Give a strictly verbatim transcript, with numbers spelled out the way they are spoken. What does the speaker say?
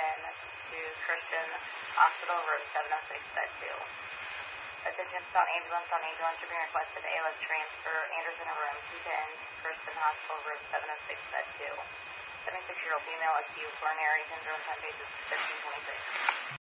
Attention to Christian Hospital, room seven oh six, bed two. Attention Stone Ambulance, Stone Ambulance, you're being requested A L S transfer, Anderson in room two ten, Christian Hospital, room seven oh six, bed two. seventy-six-year-old female, acute coronary syndrome, time basis fifteen twenty-six.